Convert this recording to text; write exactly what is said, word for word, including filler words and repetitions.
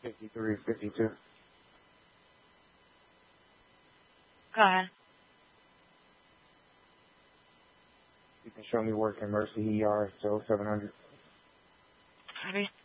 fifty-three fifty-two. Go ahead. You can show me work in Mercy E R, so seven hundred. Ready?